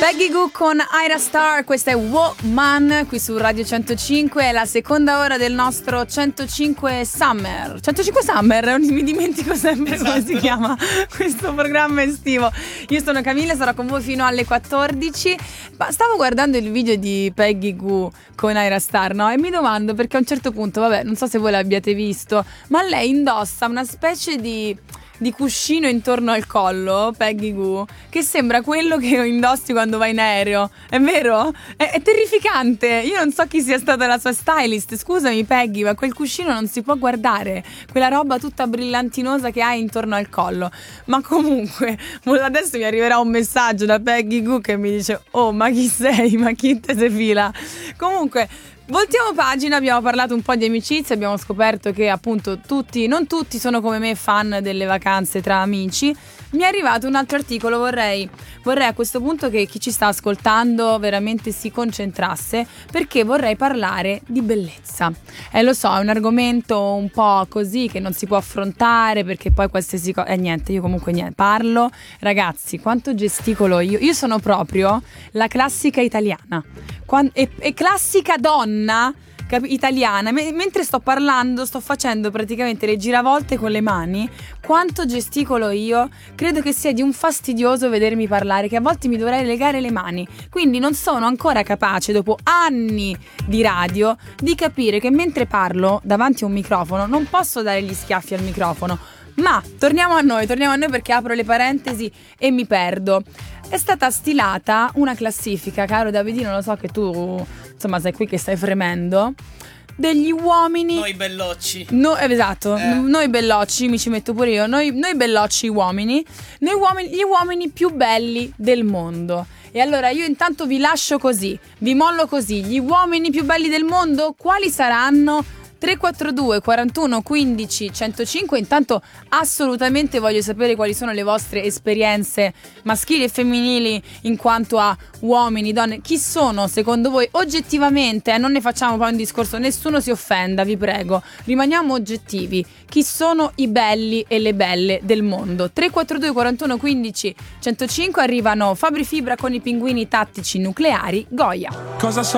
Peggy Gou con Ira Star, questa è Woman qui su Radio 105, è la seconda ora del nostro 105 Summer. 105 Summer, mi dimentico sempre come si chiama questo programma estivo. Io sono Camilla, sarò con voi fino alle 14. Ma stavo guardando il video di Peggy Gou con Ira Star, no? E mi domando perché a un certo punto, vabbè, non so se voi l'abbiate visto, ma lei indossa una specie di cuscino intorno al collo, Peggy Gou, che sembra quello che indossi quando vai in aereo. È vero? È terrificante. Io non so chi sia stata la sua stylist. Scusami Peggy, ma quel cuscino non si può guardare. Quella roba tutta brillantinosa che hai intorno al collo. Ma comunque, adesso mi arriverà un messaggio da Peggy Gou che mi dice: oh, ma chi sei? Ma chi te se fila? Comunque, voltiamo pagina, abbiamo parlato un po' di amicizia, abbiamo scoperto che appunto non tutti sono come me fan delle vacanze tra amici. Mi è arrivato un altro articolo, vorrei a questo punto che chi ci sta ascoltando veramente si concentrasse, perché vorrei parlare di bellezza. Lo so, è un argomento un po' così che non si può affrontare perché poi qualsiasi cosa... niente, io comunque parlo. Ragazzi, quanto gesticolo io sono proprio la classica italiana. E classica donna italiana, mentre sto parlando sto facendo praticamente le giravolte con le mani. Quanto gesticolo io, credo che sia di un fastidioso vedermi parlare, che a volte mi dovrei legare le mani. Quindi non sono ancora capace, dopo anni di radio, di capire che mentre parlo davanti a un microfono non posso dare gli schiaffi al microfono. Ma torniamo a noi perché apro le parentesi e mi perdo. È stata stilata una classifica, caro Davidino, lo so che tu insomma sei qui che stai fremendo, degli uomini... Noi bellocci. Esatto, noi bellocci, mi ci metto pure io, noi bellocci uomini, gli uomini più belli del mondo. E allora io intanto vi lascio così, vi mollo così, gli uomini più belli del mondo, quali saranno? 342 41 15 105. Intanto assolutamente voglio sapere quali sono le vostre esperienze maschili e femminili in quanto a uomini, donne. Chi sono secondo voi oggettivamente? Non ne facciamo poi un discorso, nessuno si offenda, vi prego, rimaniamo oggettivi. Chi sono i belli e le belle del mondo? 342 41 15 105. Arrivano Fabri Fibra con i pinguini tattici nucleari. Goya. Cosa so